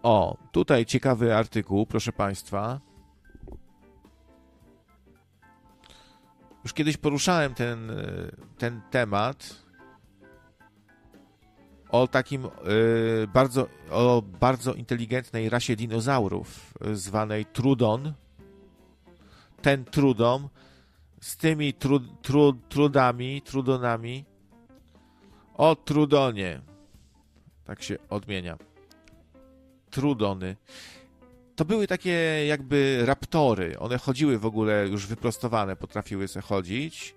O, tutaj ciekawy artykuł, proszę Państwa. Już kiedyś poruszałem ten temat o takim bardzo inteligentnej rasie dinozaurów zwanej Trudon. Ten Trudon z tymi Trudonami. O Trudonie. Tak się odmienia. Trudony. To były takie jakby raptory. One chodziły w ogóle już wyprostowane, potrafiły sobie chodzić.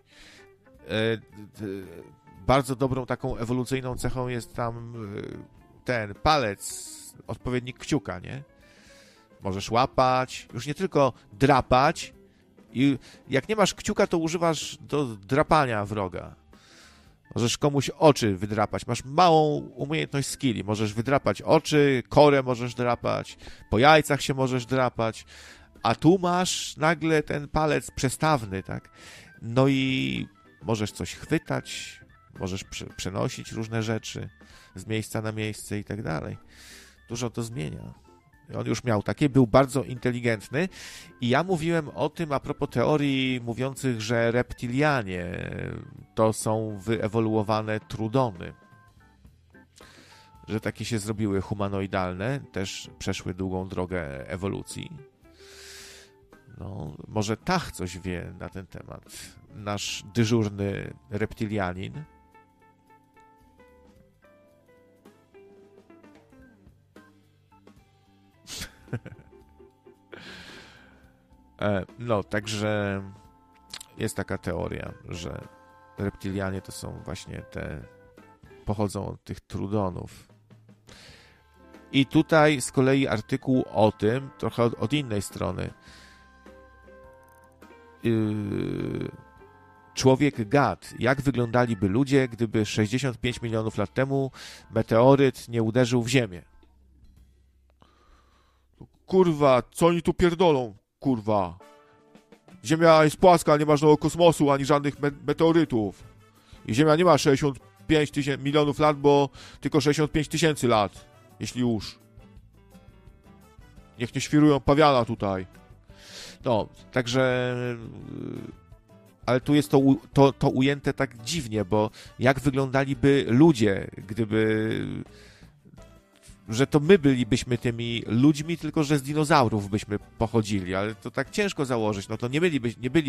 Bardzo dobrą taką ewolucyjną cechą jest tam ten palec, odpowiednik kciuka, nie? Możesz łapać, już nie tylko drapać. I jak nie masz kciuka, to używasz do drapania wroga. Możesz komuś oczy wydrapać. Masz małą umiejętność skilli. Możesz wydrapać oczy, korę możesz drapać, po jajcach się możesz drapać, a tu masz nagle ten palec przestawny, tak? No i możesz coś chwytać, możesz przenosić różne rzeczy z miejsca na miejsce i tak dalej. Dużo to zmienia. On już miał takie, był bardzo inteligentny i ja mówiłem o tym a propos teorii mówiących, że reptilianie to są wyewoluowane trudony. Że takie się zrobiły humanoidalne, też przeszły długą drogę ewolucji. No, może Tach coś wie na ten temat. Nasz dyżurny reptilianin. No, także jest taka teoria, że reptilianie to są właśnie pochodzą od tych trudonów. I tutaj z kolei artykuł o tym, trochę od innej strony. Człowiek gad. Jak wyglądaliby ludzie, gdyby 65 milionów lat temu meteoryt nie uderzył w Ziemię? Kurwa, co oni tu pierdolą? Kurwa. Ziemia jest płaska, nie ma żadnego kosmosu, ani żadnych meteorytów. I Ziemia nie ma 65 milionów lat, bo tylko 65 tysięcy lat. Jeśli już. Niech nie świrują pawiana tutaj. No, także... Ale tu jest to ujęte tak dziwnie, bo jak wyglądaliby ludzie, gdyby... że to my bylibyśmy tymi ludźmi, tylko że z dinozaurów byśmy pochodzili, ale to tak ciężko założyć, no to nie byli